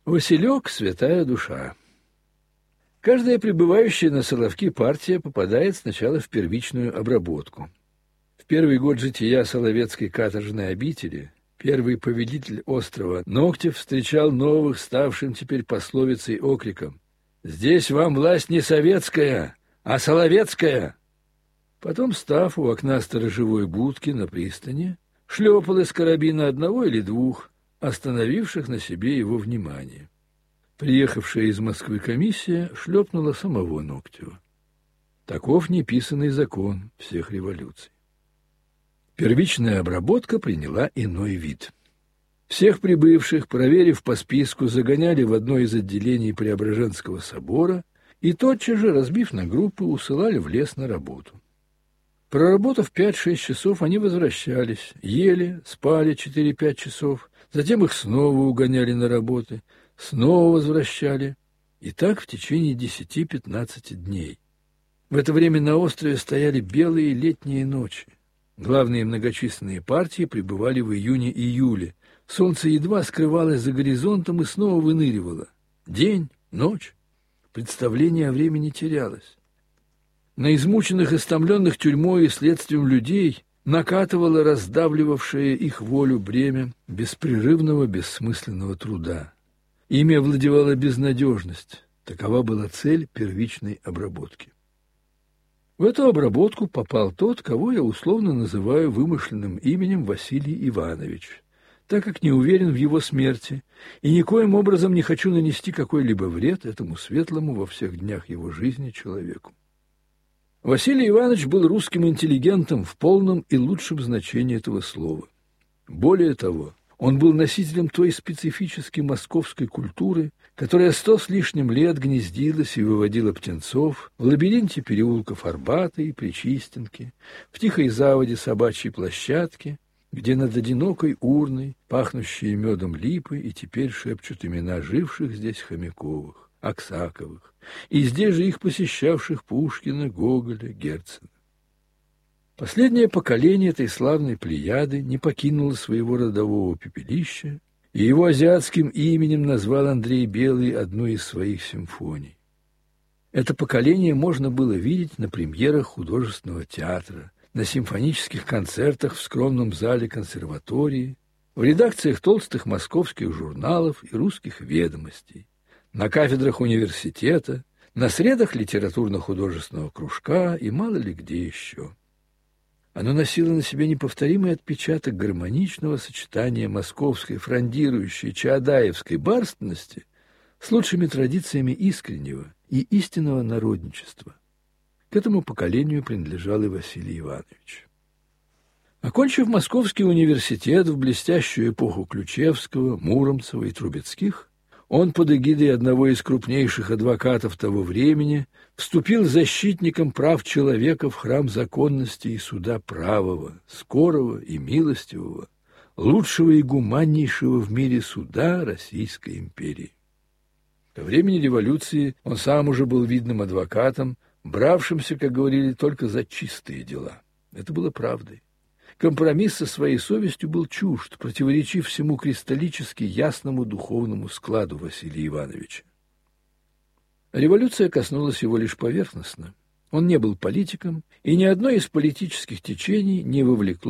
Василек – святая душа. Каждая пребывающая на Соловки партия попадает сначала в первичную обработку. В первый год жития Соловецкой каторжной обители первый повелитель острова Ногтев встречал новых, ставшим теперь пословицей окриком: «Здесь вам власть не советская, а соловецкая!» Потом, став у окна сторожевой будки на пристани, шлепал из карабина одного или двух, остановивших на себе его внимание. Приехавшая из Москвы комиссия шлепнула самого Ногтева. Таков неписанный закон всех революций. Первичная обработка приняла иной вид. Всех прибывших, проверив по списку, загоняли в одно из отделений Преображенского собора и тотчас же, разбив на группы, усылали в лес на работу. Проработав 5-6 часов, они возвращались, ели, спали 4-5 часов, затем их снова угоняли на работы, снова возвращали, и так в течение 10-15 дней. В это время на острове стояли белые летние ночи. Главные многочисленные партии прибывали в июне-июле. Солнце едва скрывалось за горизонтом и снова выныривало. День, ночь. Представление о времени терялось. На измученных, истомленных тюрьмой и следствием людей накатывало раздавливавшее их волю бремя беспрерывного бессмысленного труда. Ими овладевала безнадежность. Такова была цель первичной обработки. В эту обработку попал тот, кого я условно называю вымышленным именем Василий Иванович, так как не уверен в его смерти и никоим образом не хочу нанести какой-либо вред этому светлому во всех днях его жизни человеку. Василий Иванович был русским интеллигентом в полном и лучшем значении этого слова. Более того, он был носителем той специфической московской культуры, которая 100 с лишним лет гнездилась и выводила птенцов в лабиринте переулков Арбата и Причистенки, в тихой заводе Собачьей площадки, где над одинокой урной, пахнущие медом липы, и теперь шепчут имена живших здесь Хомяковых, Аксаковых, и здесь же их посещавших Пушкина, Гоголя, Герцена. Последнее поколение этой славной плеяды не покинуло своего родового пепелища, и его азиатским именем назвал Андрей Белый одну из своих симфоний. Это поколение можно было видеть на премьерах художественного театра, на симфонических концертах в скромном зале консерватории, в редакциях толстых московских журналов и русских ведомостей, на кафедрах университета, на средах литературно-художественного кружка и мало ли где еще. Оно носило на себе неповторимый отпечаток гармоничного сочетания московской фрондирующей чаадаевской барственности с лучшими традициями искреннего и истинного народничества. К этому поколению принадлежал и Василий Иванович. Окончив Московский университет в блестящую эпоху Ключевского, Муромцева и Трубецких, он под эгидой одного из крупнейших адвокатов того времени вступил защитником прав человека в храм законности и суда правого, скорого и милостивого, лучшего и гуманнейшего в мире суда Российской империи. Ко времени революции он сам уже был видным адвокатом, бравшимся, как говорили, только за чистые дела. Это было правдой. Компромисс со своей совестью был чужд, противоречив всему кристаллически ясному духовному складу Василия Ивановича. Революция коснулась его лишь поверхностно. Он не был политиком, и ни одно из политических течений не вовлекло